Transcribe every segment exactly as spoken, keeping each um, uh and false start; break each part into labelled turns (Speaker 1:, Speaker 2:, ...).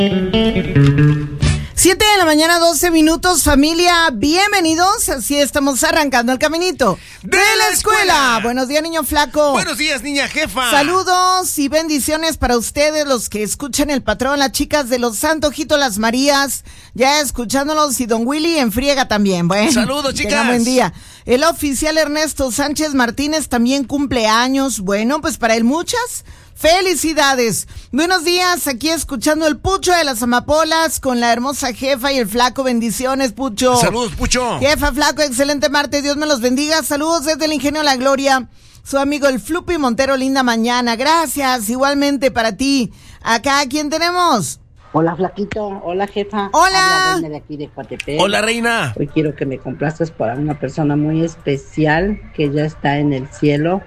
Speaker 1: Siete de la mañana, doce minutos, familia, bienvenidos, así estamos arrancando el caminito de la escuela. Buenos días, niño flaco.
Speaker 2: Buenos días, niña jefa.
Speaker 1: Saludos y bendiciones para ustedes, los que escuchan el patrón, las chicas de los Santojitos, las Marías, ya escuchándolos, y don Willy en friega también. Bueno,
Speaker 2: saludos, chicas.
Speaker 1: Tengan buen día. El oficial Ernesto Sánchez Martínez también cumple años. Bueno, pues para él muchas felicidades. Buenos días, aquí escuchando el Pucho de las Amapolas con la hermosa jefa y el flaco. Bendiciones, Pucho.
Speaker 2: Saludos, Pucho.
Speaker 1: Jefa, flaco, excelente martes, Dios me los bendiga. Saludos desde el Ingenio La Gloria, su amigo el Flupi Montero, linda mañana. Gracias, igualmente para ti. Acá, ¿quién tenemos?
Speaker 3: Hola, flaquito. Hola, jefa.
Speaker 1: Hola.
Speaker 3: Habla Reina de aquí de Coatepec.
Speaker 2: Hola, Reina.
Speaker 3: Hoy quiero que me complazcas para una persona muy especial que ya está en el cielo.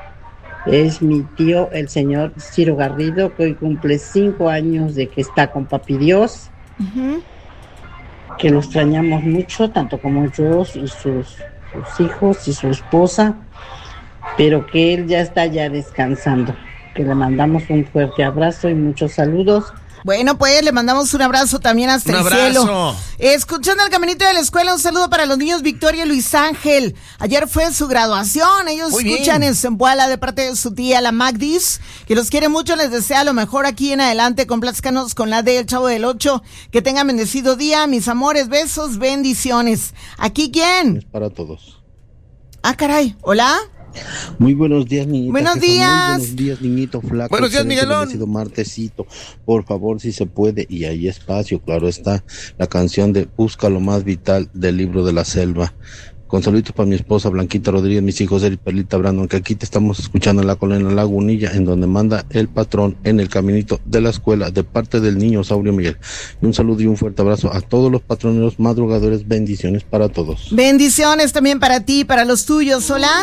Speaker 3: Es mi tío, el señor Ciro Garrido, que hoy cumple cinco años de que está con Papi Dios. Uh-huh. Que lo extrañamos mucho, tanto como yo y sus, sus hijos y su esposa, pero que él ya está ya descansando. Que le mandamos un fuerte abrazo y muchos saludos.
Speaker 1: Bueno, pues le mandamos un abrazo también hasta
Speaker 2: un
Speaker 1: el
Speaker 2: abrazo.
Speaker 1: cielo. Escuchando el caminito de la escuela, un saludo para los niños Victoria y Luis Ángel. Ayer fue su graduación, ellos Muy escuchan bien. En Zempoala de parte de su tía, la Magdis, que los quiere mucho, les desea lo mejor aquí en adelante. Complázcanos con la del Chavo del Ocho. Que tengan bendecido día, mis amores, besos, bendiciones. ¿Aquí quién?
Speaker 4: Es para todos.
Speaker 1: Ah, caray, ¿hola?
Speaker 4: Muy buenos días, niñita.
Speaker 1: Buenos
Speaker 4: jefa.
Speaker 1: días.
Speaker 4: Muy buenos días, niñito flaco.
Speaker 2: Buenos días, Miguelón.
Speaker 4: Bendecido martesito. Por favor, si se puede, y hay espacio, claro está, la canción de Busca lo más vital del libro de la selva. Con saluditos para mi esposa Blanquita Rodríguez, mis hijos Eri, Perlita, Brandon, que aquí te estamos escuchando en la colonia Lagunilla, en donde manda el patrón en el caminito de la escuela, de parte del niño Saurio Miguel. Y un saludo y un fuerte abrazo a todos los patroneros madrugadores. Bendiciones para todos.
Speaker 1: Bendiciones también para ti, para los tuyos. Hola.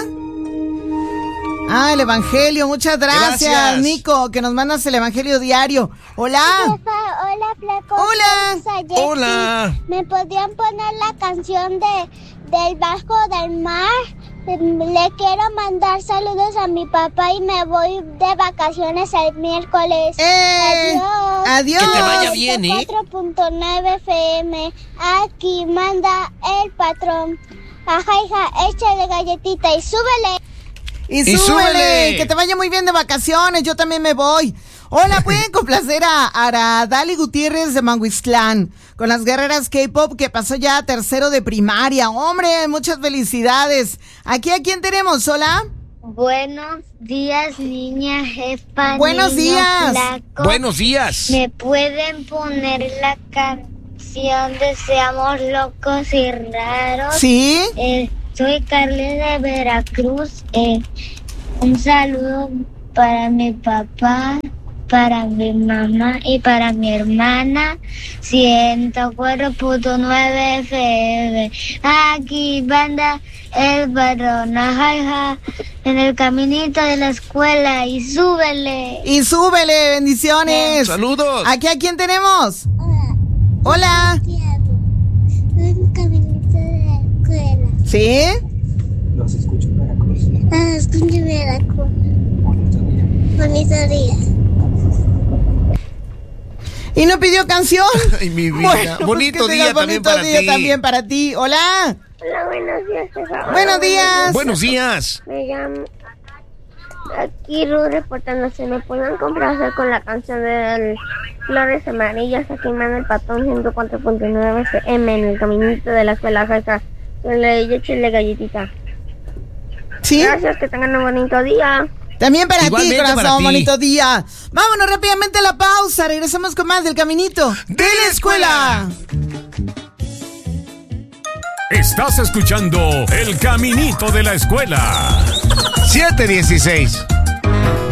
Speaker 1: Ah, el Evangelio, muchas gracias, gracias, Nico, que nos mandas el Evangelio diario. Hola.
Speaker 5: Jefa, hola, flaco.
Speaker 1: Hola.
Speaker 2: Hola.
Speaker 5: ¿Me podrían poner la canción de del Bajo del Mar? Le quiero mandar saludos a mi papá y me voy de vacaciones el miércoles.
Speaker 1: Eh,
Speaker 5: adiós.
Speaker 1: Adiós.
Speaker 2: Que te vaya bien, ¿eh?
Speaker 5: cuatro punto nueve F M. Aquí manda el patrón. Ajá, hija, échale galletita y súbele.
Speaker 1: Y súbele, y súbele, que te vaya muy bien de vacaciones, yo también me voy. Hola, pueden complacer a Aradali Gutiérrez de Manguistlán, con las guerreras K-pop, que pasó ya a tercero de primaria. Hombre, muchas felicidades. ¿Aquí a quién tenemos? Hola.
Speaker 5: Buenos días, niña jefa.
Speaker 1: Buenos días.
Speaker 5: Flaco.
Speaker 2: Buenos días.
Speaker 5: ¿Me pueden poner la canción de Seamos Locos y Raros?
Speaker 1: Sí.
Speaker 5: Eh, Soy Carly de Veracruz. Eh, un saludo para mi papá, para mi mamá y para mi hermana. ciento cuatro punto nueve F M. Aquí banda el patrón, jaja, en el caminito de la escuela. Y súbele.
Speaker 1: Y súbele, bendiciones.
Speaker 2: Saludos.
Speaker 1: ¿Aquí a quién tenemos?
Speaker 5: Hola.
Speaker 1: Hola.
Speaker 5: El caminito de la escuela.
Speaker 1: ¿Sí?
Speaker 6: Los escucho en Veracruz.
Speaker 5: Los escucho en Veracruz.
Speaker 6: Bonito día.
Speaker 5: Bonito día.
Speaker 1: ¿Y no pidió canción?
Speaker 2: Ay, mi vida.
Speaker 1: Bueno,
Speaker 2: bonito
Speaker 1: pues
Speaker 2: día
Speaker 1: bonito
Speaker 2: también para
Speaker 1: día
Speaker 2: ti.
Speaker 1: también para ti. Hola.
Speaker 5: Hola, buenos días, jefa.
Speaker 1: Buenos días.
Speaker 2: Buenos días.
Speaker 5: Me llamo aquí Ruth reportándose. ¿Me pueden complacer con la canción de Flores Amarillas? Aquí manda el patrón ciento cuatro punto nueve F M en el caminito de la escuela. Jaja. Le échale galletita.
Speaker 1: ¿Sí?
Speaker 5: Gracias, que tengan un bonito día.
Speaker 1: También para
Speaker 2: Igualmente
Speaker 1: ti, corazón,
Speaker 2: para ti.
Speaker 1: bonito día. Vámonos rápidamente a la pausa. Regresamos con más del caminito
Speaker 2: de la escuela.
Speaker 7: Estás escuchando El Caminito de la Escuela.
Speaker 2: siete dieciséis.